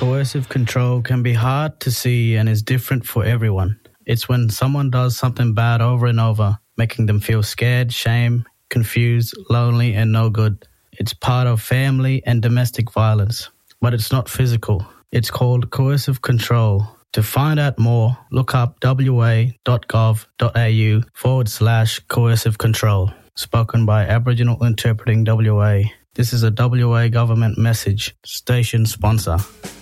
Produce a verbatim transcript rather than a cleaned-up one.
Coercive control can be hard to see and is different for everyone. It's when someone does something bad over and over, making them feel scared, shame, confused, lonely, and no good. It's part of family and domestic violence, but it's not physical. It's called coercive control. To find out more, look up wa.gov.au forward slash coercive control. Spoken by Aboriginal Interpreting W A. This is a W A government message. Station sponsor.